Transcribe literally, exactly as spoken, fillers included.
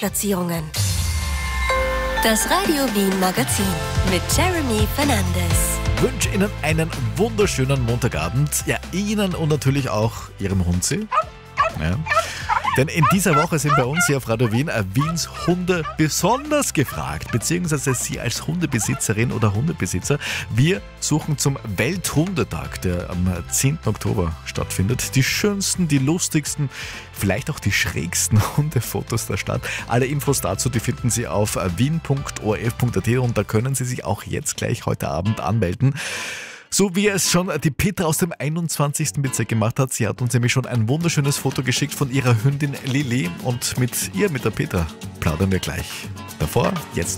Chartplatzierungen. Das Radio Wien Magazin mit Jeremy Fernandes. Ich wünsche Ihnen einen wunderschönen Montagabend. Ja, Ihnen und natürlich auch Ihrem Hundsee. Ja. Denn in dieser Woche sind bei uns hier auf Radio Wien Wiens Hunde besonders gefragt, beziehungsweise Sie als Hundebesitzerin oder Hundebesitzer. Wir suchen zum Welthundetag, der am zehnten Oktober stattfindet, die schönsten, die lustigsten, vielleicht auch die schrägsten Hundefotos der Stadt. Alle Infos dazu, die finden Sie auf wien punkt o r f punkt a t und da können Sie sich auch jetzt gleich heute Abend anmelden. So wie es schon die Petra aus dem einundzwanzigsten Bezirk gemacht hat. Sie hat uns nämlich schon ein wunderschönes Foto geschickt von ihrer Hündin Lili und mit ihr, mit der Petra, plaudern wir gleich. Davor, jetzt